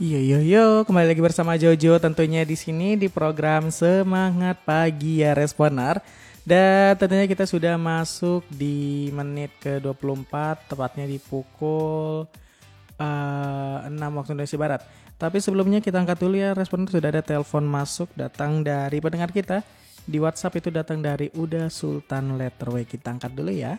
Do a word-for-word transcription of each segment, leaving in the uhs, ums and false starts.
Yo yo yo, kembali lagi bersama Jojo tentunya di sini di program Semangat Pagi ya Responer. Dan tentunya kita sudah masuk di menit ke dua puluh empat, tepatnya di pukul uh, enam waktu Indonesia Barat. Tapi sebelumnya kita angkat dulu ya Responer, sudah ada telepon masuk datang dari pendengar kita. Di WhatsApp itu datang dari Uda Sultan Letter W. Kita angkat dulu ya.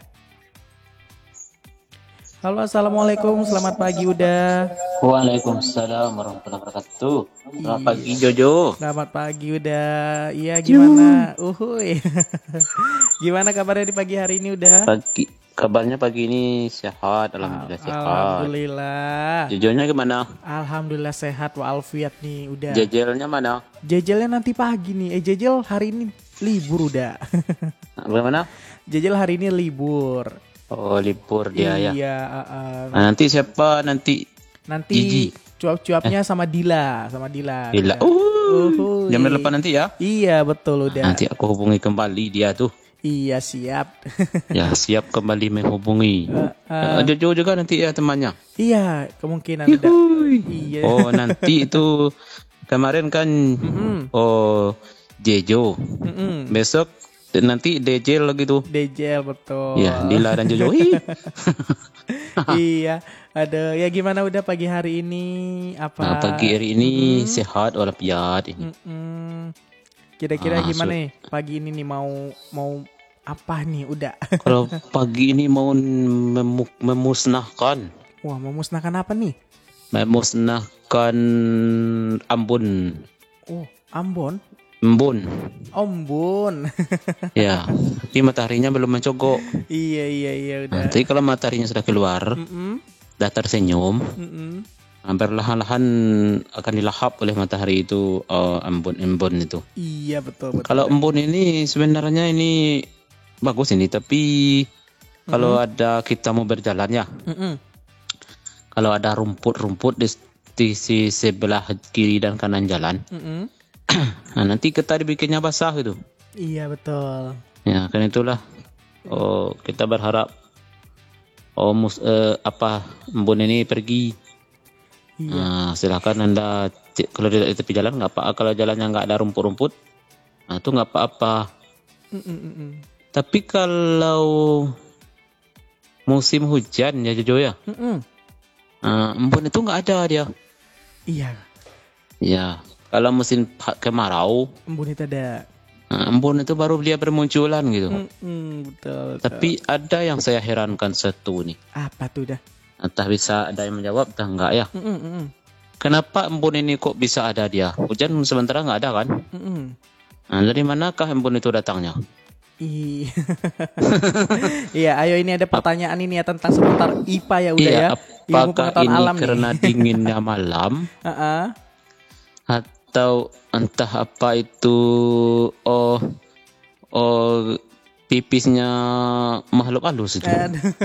Halo, assalamualaikum, selamat pagi Uda. Waalaikumsalam warahmatullahi wabarakatuh. Selamat pagi Jojo. Selamat pagi Uda. Iya gimana? Uhuy. Gimana kabarnya di pagi hari ini Uda? Pagi, kabarnya pagi ini sehat, alhamdulillah sehat. Alhamdulillah. Jojonya gimana? Alhamdulillah sehat walafiat nih Uda. Jejelnya mana? Jejelnya nanti pagi nih. Eh Jejel hari ini libur Uda. Bagaimana? Jejel hari ini libur. Oh libur dia iya, ya. Iya. Uh, uh, nah, nanti siapa nanti? Nanti Gigi. cuap-cuapnya eh. sama Dila, sama Dila. Dila. Uh, uh, jam delapan nanti ya? Iya betul udah. Nanti aku hubungi kembali dia tuh. Iya siap. Ya siap kembali menghubungi. Uh, uh. Jojo juga nanti ya temannya. Iya kemungkinan ada. Iya. Oh nanti itu kemarin kan. Mm-hmm. Oh Jejo. Mm-hmm. Besok nanti Dejel gitu. Dejel betul. Ya, Dila dan Jojo. Iya, ada ya gimana udah pagi hari ini apa? Nah, pagi hari ini hmm. sehat walafiat ini. Hmm. Kira-kira ah, gimana so... nih pagi ini nih mau mau apa nih udah? Kalau pagi ini mau memu- memusnahkan. Wah, memusnahkan apa nih? Memusnahkan Ambon. Oh, Ambon. Embun. Embun. Ya, tapi mataharinya belum mencogok. Iya iya iya udah. Nanti kalau mataharinya sudah keluar, Mm-mm. dah tersenyum, Mm-mm. hampir lahan-lahan akan dilahap oleh matahari itu uh, embun-embun itu. Iya betul betul. Kalau embun ini sebenarnya ini bagus ini, tapi mm-hmm. kalau ada kita mau berjalan ya, mm-hmm. kalau ada rumput-rumput di, di sisi sebelah kiri dan kanan jalan. Mm-hmm. Nah, nanti kita dibikinnya basah gitu. Iya betul. Ya kan itulah. Oh kita berharap oh mus, eh, apa embun ini pergi. Iya. Nah, silakan anda kalau di tepi jalan nggak apa. Kalau jalannya nggak ada rumput-rumput, nah itu nggak apa-apa. Mm-mm. Tapi kalau musim hujan ya Jojo ya, nah, embun itu nggak ada dia. Iya. Ya. Kalau musim kemarau, embun itu ada. Nah, embun itu baru dia bermunculan gitu. Mm-mm, betul, betul. Tapi ada yang saya herankan satu nih. Apa tuh dah? Entah bisa ada yang menjawab, entah enggak ya. Mm-mm. Kenapa embun ini kok bisa ada dia? Hujan sementara nggak ada kan? Mm-mm. Nah, dari manakah embun itu datangnya? Iya. Iya, ayo ini ada pertanyaan ini ya tentang seputar I P A ya udah iya, ya. Apakah ini alam karena nih? Dinginnya malam? Uh-uh. Atau entah apa itu oh oh pipisnya makhluk halus itu.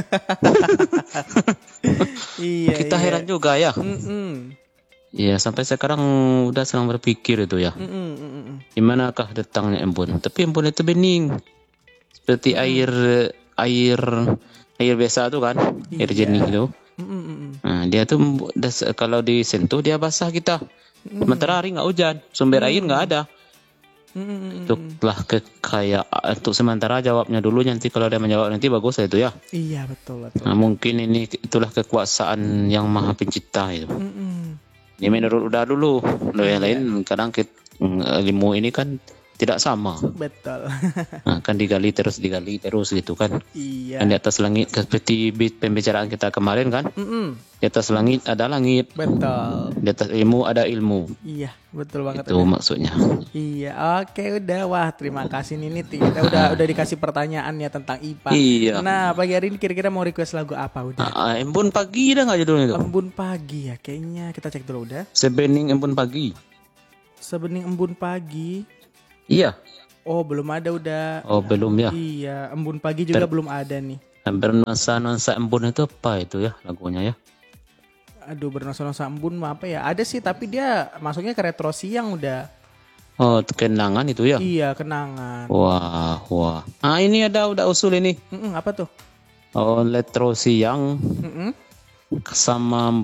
Iya, kita iya. Heran juga ya. Mm-mm. Ya sampai sekarang udah sedang berpikir itu ya. Mm-mm. Dimanakah datangnya embun? Tapi embun itu bening seperti mm. air air air biasa tuh kan, iya. Air jernih itu. Mm-mm. Nah, dia tuh kalau disentuh dia basah kita. Sementara hari nggak hujan, sumber air nggak ada. Mm. Itulah kekayaan. Untuk sementara jawabnya dulu, nanti kalau ada menjawab nanti bagus itu ya. Iya betul betul. Nah, mungkin ini itulah kekuasaan yang maha pencipta itu. Mm-mm. Ini menurut udah dulu, lo yang lain kadang kita, ilmu ini kan tidak sama. Betul. Nah, kan digali terus digali terus gitu kan. Iya. Kan di atas langit seperti pembicaraan kita kemarin kan. Mm-mm. Di atas langit ada langit. Betul. Di atas ilmu ada ilmu. Iya, betul banget. Itu udah. Maksudnya. Iya, oke udah. Wah, terima kasih Nini. Kita udah udah dikasih pertanyaan ya tentang I P A. Iya. Nah, pagi hari ini kira-kira mau request lagu apa udah? Ah, embun pagi dah nggak judulnya itu? Embun pagi ya, kayaknya kita cek dulu udah. Sebening embun pagi. Sebening embun pagi. Iya. Oh, belum ada udah. Oh, belum ya. Iya, embun pagi juga Ter- belum ada nih. Bernuansa-nuansa embun itu apa itu ya lagunya ya? Aduh, bernuansa-nuansa embun mah apa ya? Ada sih, tapi dia masuknya ke retro siang udah. Oh, kenangan itu ya? Iya, kenangan. Wah, wah. Ah, ini ada udah usul ini. Mm-mm, apa tuh? Oh, retro siang. Mm-mm. Sama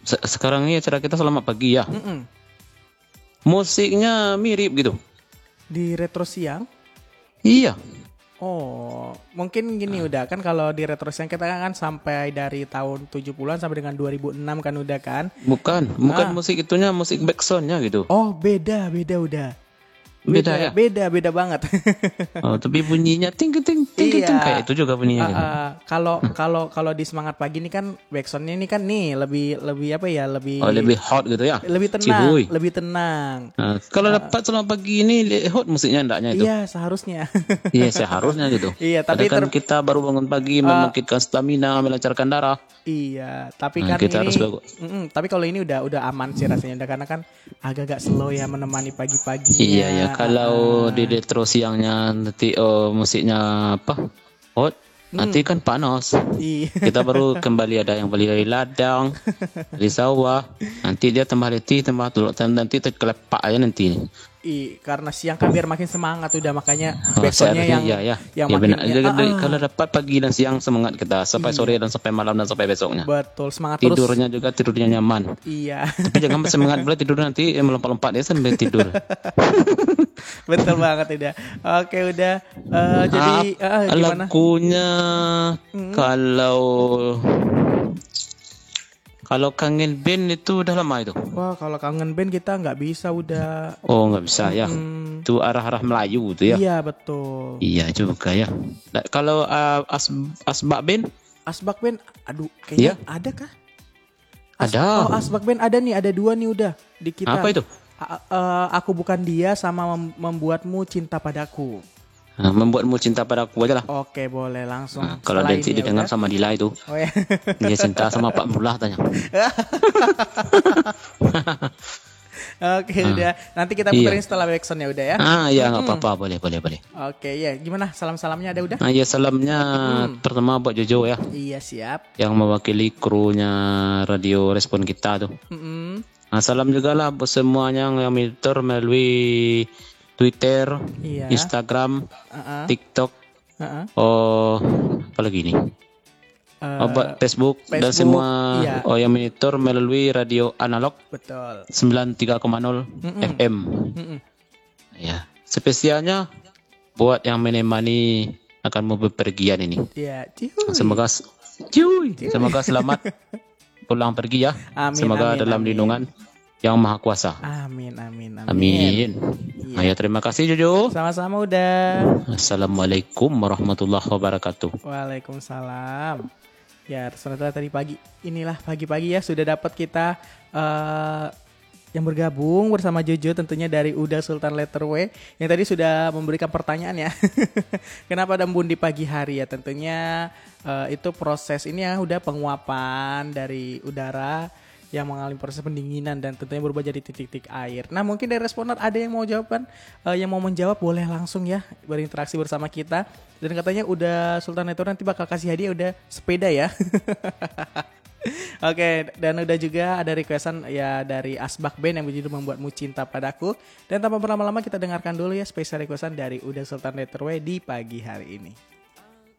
Se- sekarang ini acara kita Selamat Pagi ya. Mm-mm. Musiknya mirip gitu. Di Retro Siang? Iya. Oh, mungkin gini udah kan kalau di Retro Siang kita kan sampai dari tahun tujuh puluhan sampai dengan dua ribu enam kan udah kan? Bukan, bukan Ah. musik itunya, musik backsoundnya gitu. Oh, beda, beda udah. Beda ya? Beda, beda banget. Oh, tapi bunyinya ting ting ting ting Iya. kayak itu juga bunyinya. Ah, gitu. ah. Kalau kalau kalau di Semangat Pagi ini kan backsoundnya ini kan nih lebih lebih apa ya lebih Oh, lebih hot gitu ya. lebih tenang, Cihuy. lebih tenang. Nah, kalau dapat Selamat Pagi ini li- hot musiknya ndaknya itu. Iya seharusnya. Iya, seharusnya gitu. Iya, tapi Padahal kan ter- kita baru bangun pagi, membangkitkan stamina, melancarkan darah. Iya, tapi Nah, kan kita ini, harus bagus. Mm-mm, tapi kalau ini udah udah aman sih rasanya, udah karena kan agak-agak slow ya menemani pagi-paginya. Iya ya, kalau Ah, di retro siangnya nanti oh, musiknya apa? Hot, nanti kan panas. iya, Kita baru kembali ada yang beli dari ladang, dari sawah. Nanti dia tambah letih, tambah tuluk, nanti terkelepak aja nanti. i, karena siang kan biar makin semangat udah makanya Oh, backsoundnya seharusnya yang iya, ya. yang Ya, makin benar. ya, Jadi, ah, ah, kalau dapat pagi dan siang semangat kita sampai sore dan sampai malam dan sampai besoknya. betul semangat terus. Tidurnya juga tidurnya nyaman. Iya, Tapi jangan semangat pula tidur nanti eh, melompat-lompat dia sambil tidur. betul banget udah. Oke udah. Eh, jadi eh, gimana? Lagunya kalau kalau kangen band itu udah lama itu. Wah kalau kangen band kita nggak bisa udah. Oh nggak bisa ya. Hmm, Itu arah-arah Melayu itu ya. iya betul. Iya juga ya. Nah, kalau uh, as asbak band Asbak band, aduh kayaknya ada kah? As- Ada. Oh, Asbak Band ada nih, ada dua nih udah di kita. Apa itu? A- eh, aku bukan dia sama mem- membuatmu cinta padaku. Nah, membuatmu cinta padaku aja lah. Oke, boleh langsung. Nah, kalau Setelah nanti ini ya didengar udah. sama Dila itu, Oh ya. dia cinta sama Pak Murlah tanya. Oke, udah. Nanti kita Iya. puterin setelah backsound ya udah ya. Ah ya nggak apa-apa, boleh boleh boleh. Oke, ya. Gimana? Salam-salamnya ada udah? Nah ya salamnya pertama buat Jojo ya, Iya, siap. yang mewakili krunya radio respon kita tuh. Mm-mm. Nah, salam juga lah buat semuanya yang monitor melalui Twitter, Iya. Instagram, Uh-uh. TikTok, Uh-uh. oh apa lagi nih? Eh, Oh, buat Facebook, dan Facebook, semua iya. oh yang monitor melalui radio analog betul. sembilan tiga koma nol F M. Mm-mm. Ya, spesialnya buat yang menemani akan mau bepergian ini. Iya, cihuy. Semoga cuy, semoga selamat pulang pergi ya. Amin, Semoga amin, dalam amin. lindungan Yang Maha Kuasa. Amin, amin, amin. Amin. Iya. Nah, ya, terima kasih Jojo. Sama-sama udah. Assalamualaikum warahmatullahi wabarakatuh. Waalaikumsalam. Ya, sementara tadi pagi, inilah pagi-pagi ya sudah dapat kita eh, yang bergabung bersama Jojo tentunya dari Uda Sultan Letter W yang tadi sudah memberikan pertanyaan ya. Kenapa ada embun di pagi hari ya? Tentunya eh, itu proses ini ya udah penguapan dari udara yang mengalami proses pendinginan dan tentunya berubah jadi titik-titik air. Nah mungkin dari responden ada yang mau jawaban, eh, yang mau menjawab boleh langsung ya berinteraksi bersama kita. Dan katanya udah Sultan Network nanti bakal kasih hadiah udah sepeda ya. Oke, dan udah juga ada requestan ya dari Asbak Band yang berjudul Membuatmu Cinta Padaku. Dan tanpa berlama-lama kita dengarkan dulu ya spesial requestan dari Uda Sultan Network di pagi hari ini.